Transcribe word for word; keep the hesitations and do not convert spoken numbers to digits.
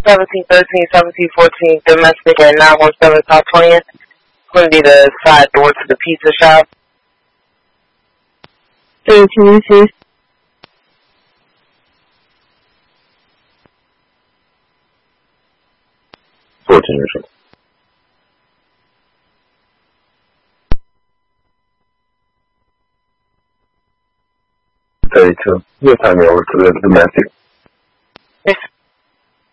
seventeen thirteen, seventeen fourteen, domestic at nine one seven South twentieth. It's going to be the side door to the pizza shop. thirteen, sis. fourteen or so. thirty-two. You'll time me over to the domestic.